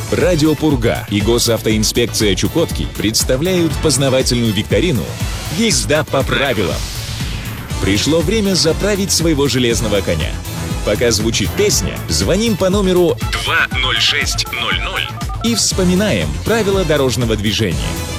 Радио Пурга и Госавтоинспекция Чукотки представляют познавательную викторину «Езда по правилам». Пришло время заправить своего железного коня. Пока звучит песня, звоним по номеру 20600 и вспоминаем правила дорожного движения.